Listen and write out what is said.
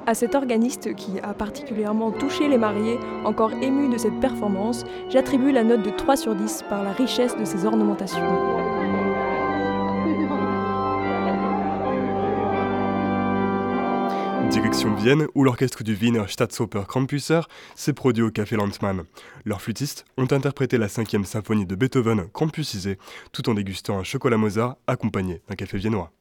À cet organiste qui a particulièrement touché les mariés, encore émus de cette performance, j'attribue la note de 3 sur 10 par la richesse de ses ornementations. Direction Vienne, où l'orchestre du Wiener Staatsoper Krampuser s'est produit au Café Landmann. Leurs flûtistes ont interprété la 5e symphonie de Beethoven krampusisée, tout en dégustant un chocolat Mozart accompagné d'un café viennois.